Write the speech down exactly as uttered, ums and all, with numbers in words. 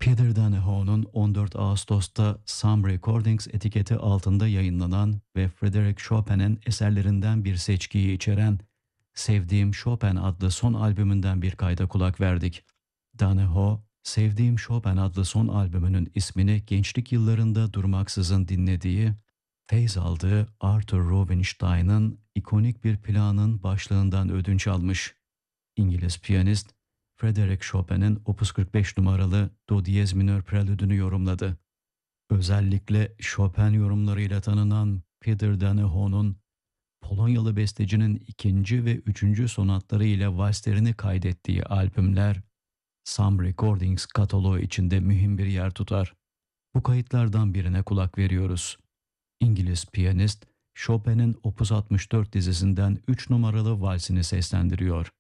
Peter Donahoe'nun on dört Ağustos'ta Some Recordings etiketi altında yayınlanan ve Frédéric Chopin'in eserlerinden bir seçkiyi içeren Sevdiğim Chopin adlı son albümünden bir kayda kulak verdik. Donahoe, Sevdiğim Chopin adlı son albümünün ismini gençlik yıllarında durmaksızın dinlediği, feyz aldığı Arthur Rubinstein'ın ikonik bir planın başlığından ödünç almış. İngiliz piyanist, Frédéric Chopin'in Opus kırk beş numaralı Do diyez minör prelüdünü yorumladı. Özellikle Chopin yorumlarıyla tanınan Peter Donahoe'nun Polonyalı bestecinin ikinci ve üçüncü sonatları ile valslerini kaydettiği albümler Some Recordings kataloğu içinde mühim bir yer tutar. Bu kayıtlardan birine kulak veriyoruz. İngiliz piyanist Chopin'in Opus altmış dört dizisinden üç numaralı valsini seslendiriyor.